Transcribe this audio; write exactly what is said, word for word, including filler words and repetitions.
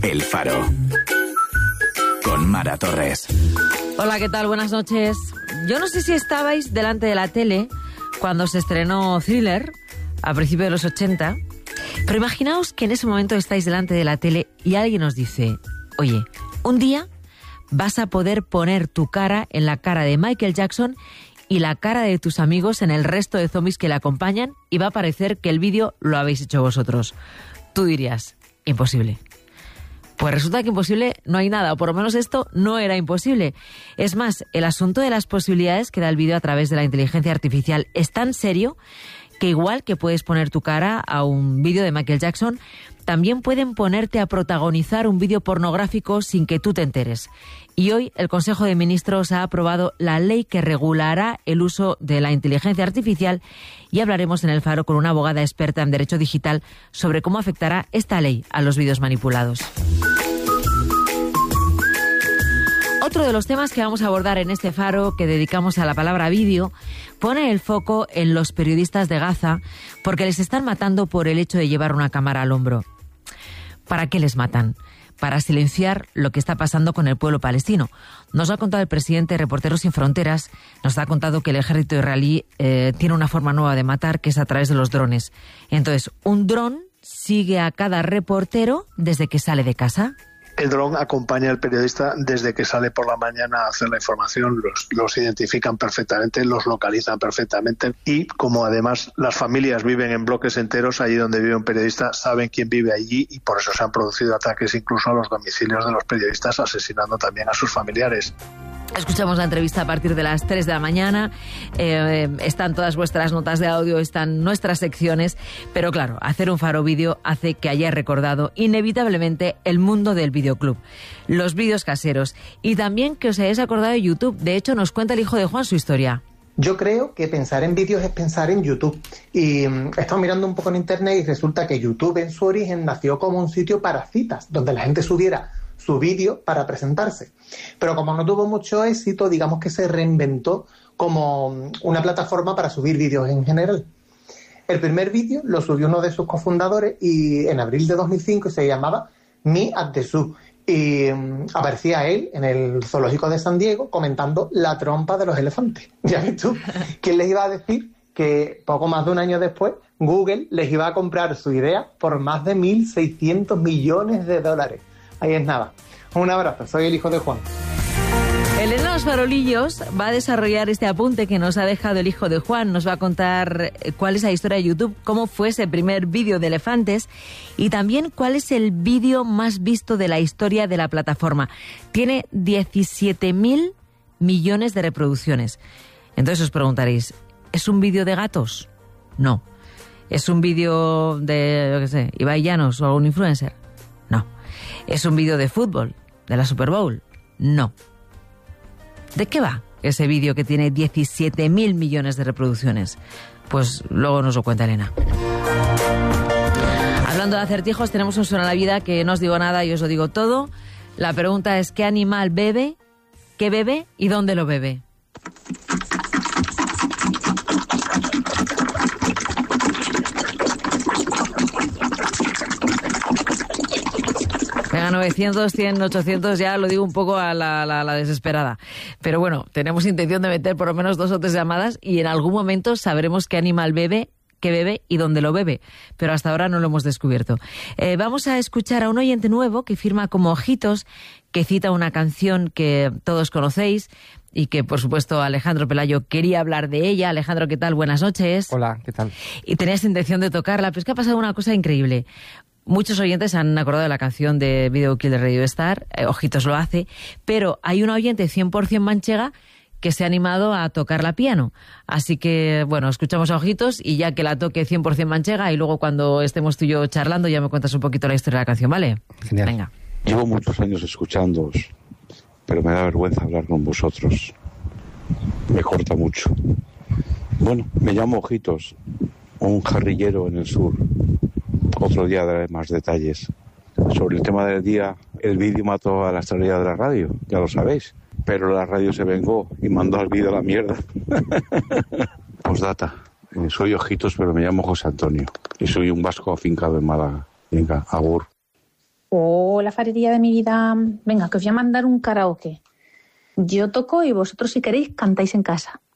El Faro. Con Mara Torres. Hola, ¿qué tal? Buenas noches. Yo no sé si estabais delante de la tele cuando se estrenó Thriller, a principios de los ochenta, pero imaginaos que en ese momento estáis delante de la tele y alguien os dice: oye, un día vas a poder poner tu cara en la cara de Michael Jackson y la cara de tus amigos en el resto de zombies que le acompañan y va a parecer que el vídeo lo habéis hecho vosotros. Tú dirías: imposible. Pues resulta que imposible no hay nada, o por lo menos esto no era imposible. Es más, el asunto de las posibilidades que da el vídeo a través de la inteligencia artificial es tan serio que igual que puedes poner tu cara a un vídeo de Michael Jackson, también pueden ponerte a protagonizar un vídeo pornográfico sin que tú te enteres. Y hoy el Consejo de Ministros ha aprobado la ley que regulará el uso de la inteligencia artificial y hablaremos en El Faro con una abogada experta en derecho digital sobre cómo afectará esta ley a los vídeos manipulados. Otro de los temas que vamos a abordar en este Faro, que dedicamos a la palabra vídeo, pone el foco en los periodistas de Gaza porque les están matando por el hecho de llevar una cámara al hombro. ¿Para qué les matan? Para silenciar lo que está pasando con el pueblo palestino. Nos lo ha contado el presidente de Reporteros Sin Fronteras, nos ha contado que el ejército israelí eh, tiene una forma nueva de matar, que es a través de los drones. Entonces, un dron sigue a cada reportero desde que sale de casa. El dron acompaña al periodista desde que sale por la mañana a hacer la información, los, los identifican perfectamente, los localizan perfectamente y como además las familias viven en bloques enteros, allí donde vive un periodista saben quién vive allí y por eso se han producido ataques incluso a los domicilios de los periodistas, asesinando también a sus familiares. Escuchamos la entrevista a partir de las tres de la mañana, eh, están todas vuestras notas de audio, están nuestras secciones, pero claro, hacer un Faro Vídeo hace que hayáis recordado inevitablemente el mundo del videoclub, los vídeos caseros y también que os hayáis acordado de YouTube. De hecho, nos cuenta el hijo de Juan su historia. Yo creo que pensar en vídeos es pensar en YouTube. Y um, he estado mirando un poco en internet y resulta que YouTube en su origen nació como un sitio para citas, donde la gente subiera su vídeo para presentarse. Pero como no tuvo mucho éxito, digamos que se reinventó como una plataforma para subir vídeos en general. El primer vídeo lo subió uno de sus cofundadores y en abril de dos mil cinco se llamaba Me at the Zoo. Y um, aparecía él en el zoológico de San Diego comentando la trompa de los elefantes. Ya ves tú, ¿quién les iba a decir que poco más de un año después Google les iba a comprar su idea por más de mil seiscientos millones de dólares? Ahí es nada. Un abrazo, soy el hijo de Juan. Elena Los Farolillos va a desarrollar este apunte que nos ha dejado el hijo de Juan. Nos va a contar cuál es la historia de YouTube, cómo fue ese primer vídeo de elefantes y también cuál es el vídeo más visto de la historia de la plataforma. Tiene diecisiete mil millones de reproducciones. Entonces os preguntaréis, ¿es un vídeo de gatos? No. ¿Es un vídeo de, yo qué sé, Ibai Llanos o un influencer? No. ¿Es un vídeo de fútbol? ¿De la Super Bowl? No. ¿De qué va ese vídeo que tiene diecisiete mil millones de reproducciones? Pues luego nos lo cuenta Elena. Hablando de acertijos, tenemos un Suena la Vida que no os digo nada y os lo digo todo. La pregunta es: ¿qué animal bebe? ¿Qué bebe? ¿Y dónde lo bebe? Venga, novecientos, cien, ochocientos, ya lo digo un poco a la, la, la desesperada. Pero bueno, tenemos intención de meter por lo menos dos o tres llamadas y en algún momento sabremos qué animal bebe, qué bebe y dónde lo bebe. Pero hasta ahora no lo hemos descubierto. Eh, vamos a escuchar a un oyente nuevo que firma como Ojitos, que cita una canción que todos conocéis y que, por supuesto, Alejandro Pelayo quería hablar de ella. Alejandro, ¿qué tal? Buenas noches. Hola, ¿qué tal? Y tenías intención de tocarla, pero es que ha pasado una cosa increíble. Muchos oyentes han acordado de la canción de Video Kill de Radio Star, eh, Ojitos lo hace, pero hay una oyente cien por ciento manchega que se ha animado a tocar la piano. Así que, bueno, escuchamos a Ojitos y ya que la toque cien por ciento manchega y luego cuando estemos tú y yo charlando ya me cuentas un poquito la historia de la canción, ¿vale? Genial. Venga. Llevo muchos años escuchándoos, pero me da vergüenza hablar con vosotros. Me corta mucho. Bueno, me llamo Ojitos, un jarrillero en el sur. Otro día daré más detalles. Sobre el tema del día, el vídeo mató a la estrella de la radio, ya lo sabéis. Pero la radio se vengó y mandó al vídeo a la mierda. Postdata. Eh, soy Ojitos, pero me llamo José Antonio. Y soy un vasco afincado en Málaga. Venga, agur. Hola, farería de mi vida. Venga, que os voy a mandar un karaoke. Yo toco y vosotros, si queréis, cantáis en casa.